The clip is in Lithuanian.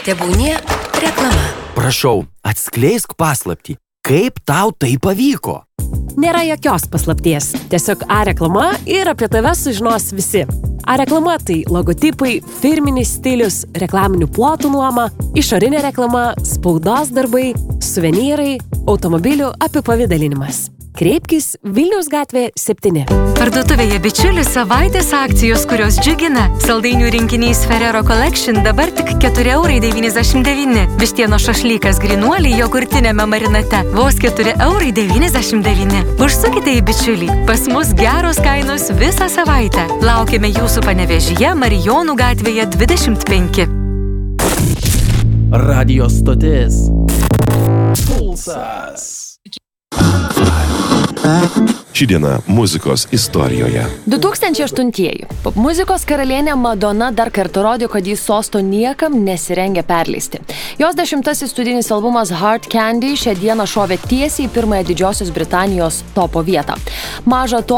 Tebūnie reklama. Prašau, atskleisk paslaptį. Kaip tau tai pavyko? Nėra jokios paslapties. Tiesiog A-reklama ir apie tave sužinos visi. A-reklama tai logotipai, firminis stilius, reklaminių plotų nuoma, išorinė reklama, spaudos darbai, suvenyrai, automobilių apipavidalinimas. Kreipkis Vilniaus gatvė 7. Parduotuvėje Bičiulis savaitės akcijos, kurios džiugina. Saldainių rinkinys Ferrero Collection dabar tik 4,99 €. Vištieno šašlykas Grinuoliai jogurtinėme marinate vos 4,99 €. Užsukite į Bičiulį. Pas mus geros kainos visą savaitę. Laukiame jūsų Panevėžyje Marijonų gatvėje 25. Radio stotis Pulsas. Ši diena muzikos istorijoje. 2008. Popmuzikos karalienė Madonna dar kartą rodė, kad jis sosto niekam nesirengia perleisti. Jos 10. studinis albumas Hard Candy šią dieną šovė tiesiai į pirmąją Didžiosios Britanijos topo vietą. Maža to,